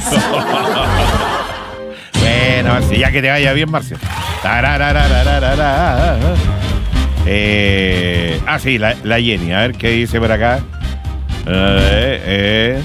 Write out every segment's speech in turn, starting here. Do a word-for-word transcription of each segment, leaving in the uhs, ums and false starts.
Bueno, Marcia, ya que te vaya bien, Marcia. Eh, ah, sí, la, la Jenny. A ver qué dice por acá. Eh,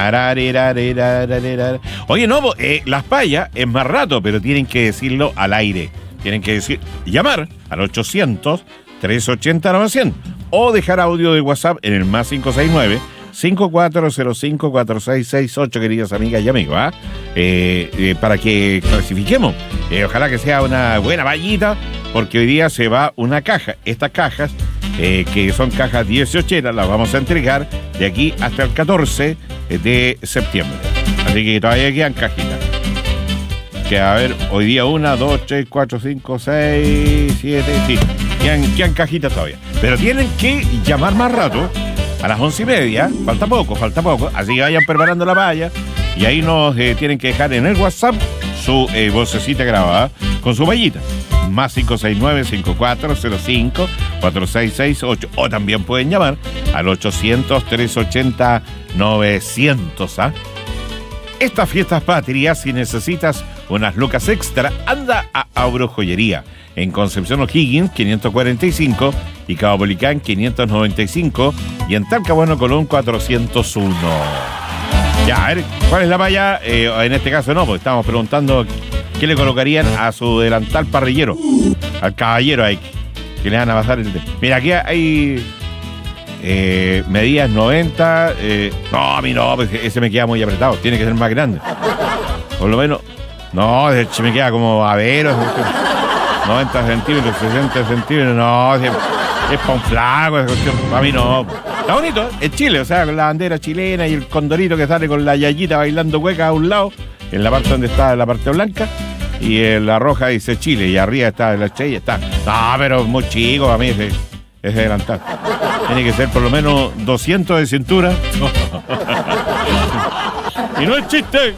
eh. Oye, no, eh, las payas es más rato, pero tienen que decirlo al aire. Tienen que decir, llamar al ochocientos, trescientos ochenta, novecientos o dejar audio de WhatsApp en el más cinco seis nueve, cinco cuatro cero cinco, cuatro seis seis ocho, queridas amigas y amigos, ¿ah? eh, eh, para que clasifiquemos. Eh, ojalá que sea una buena vallita, porque hoy día se va una caja. Estas cajas, eh, que son cajas dieciocheras, las vamos a entregar de aquí hasta el catorce de septiembre. Así que todavía quedan cajitas. Que a ver, hoy día una, dos, tres, cuatro, cinco, seis, siete, sí. Quedan, quedan cajitas todavía. Pero tienen que llamar más rato. A las once y media, falta poco, falta poco, así que vayan preparando la valla y ahí nos eh, tienen que dejar en el WhatsApp su eh, vocecita grabada con su vallita. Más cinco seis nueve, cinco cuatro cero cinco, cuatro seis seis ocho, o también pueden llamar al ochocientos, trescientos ochenta, novecientos. ¿ah? Estas fiestas patrias, si necesitas unas lucas extra, anda a Agrojoyería. En Concepción O'Higgins, quinientos cuarenta y cinco, y Cabo Policán, quinientos noventa y cinco, y en Talcahuano, Colón, cuatrocientos uno. Ya, a ver, ¿cuál es la valla? Eh, en este caso no, porque estamos preguntando qué le colocarían a su delantal parrillero, al caballero ahí, que le van a pasar el... Mira, aquí hay eh, medidas noventa, eh, no, a mí no, pues ese me queda muy apretado, tiene que ser más grande. Por lo menos, no, ese me queda como avero, noventa centímetros, sesenta centímetros, no, es, es para un flaco, para mí no. Está bonito, ¿eh? Es Chile, o sea, con la bandera chilena y el condorito que sale con la yayita bailando cueca a un lado, en la parte donde está la parte blanca, y en la roja dice Chile, y arriba está la estrella, está. No, pero muy chico, para mí ese, ese delantal. Tiene que ser por lo menos doscientos de cintura. Y no es chiste.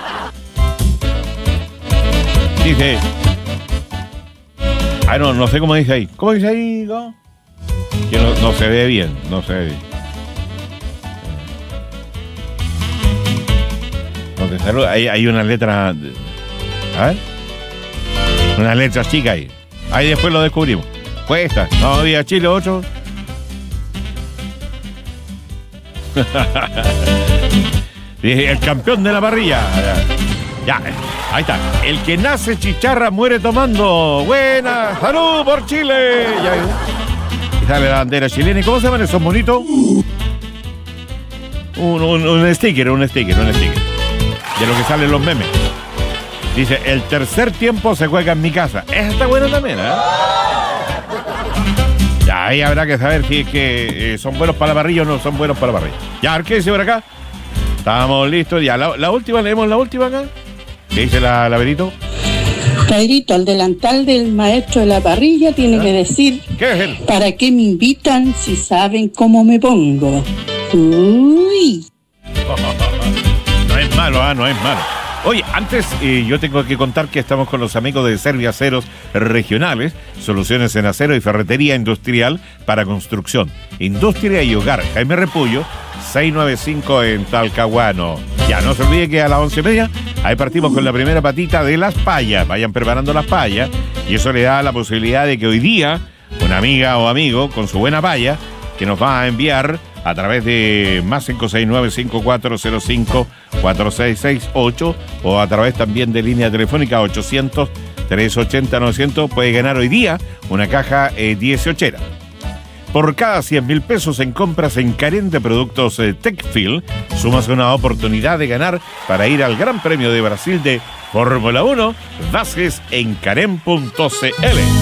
Dice... Ah, no, no sé cómo dice ahí. ¿Cómo dice ahí? ¿No? Que no, no se ve bien, no se ve bien. No te saluda. Hay, hay una letra... A ver. Una letra chica ahí. Ahí después lo descubrimos. Pues esta. No había Chile ocho. El campeón de la parrilla. Ya, ahí está. El que nace chicharra muere tomando. Buena, salud por Chile. Ya, y sale la bandera chilena. ¿Y cómo se llaman esos bonitos? Un, un, un sticker, un sticker, un sticker. De lo que salen los memes. Dice, el tercer tiempo se juega en mi casa. Esa está buena también, ¿eh? Ya, ahí habrá que saber si es que eh, son buenos para la parrilla o no son buenos para la parrilla. Ya, a ver qué dice por acá. Estamos listos. Ya, la, la última, leemos la última acá. ¿Qué dice la, la Berito? Pedrito, al delantal del maestro de la parrilla tiene ¿Ah? que decir... ¿Qué es él? ¿Para qué me invitan si saben cómo me pongo? Uy. No es malo, ¿ah? No es malo. Oye, antes eh, yo tengo que contar que estamos con los amigos de Serviaceros Regionales, soluciones en acero y ferretería industrial para construcción, industria y hogar. Jaime Repullo, seiscientos noventa y cinco en Talcahuano. Ya, no se olvide que a las once y media ahí partimos con la primera patita de las payas. Vayan preparando las payas y eso le da la posibilidad de que hoy día una amiga o amigo con su buena paya que nos va a enviar a través de más cinco seis nueve, cinco cuatro cero cinco, cuatro seis seis ocho o a través también de línea telefónica ochocientos, trescientos ochenta, novecientos puede ganar hoy día una caja eh, dieciochera. Por cada cien mil pesos en compras en Karen de productos eh, Techfield, sumas una oportunidad de ganar para ir al Gran Premio de Brasil de Fórmula uno. Bases en karen punto c l.